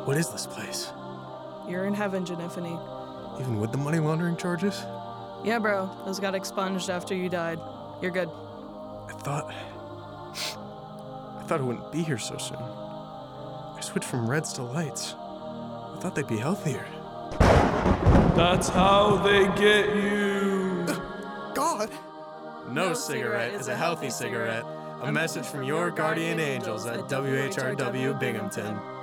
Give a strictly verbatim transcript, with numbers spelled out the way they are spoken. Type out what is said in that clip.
What is this place? You're in heaven, Genifany. Even with the money laundering charges? Yeah, bro. Those got expunged after you died. You're good. I thought... I thought I wouldn't be here so soon. I switched from reds to lights. I thought they'd be healthier. That's how they get you. God! No cigarette is a healthy cigarette. A message from your guardian angels at W H R W Binghamton.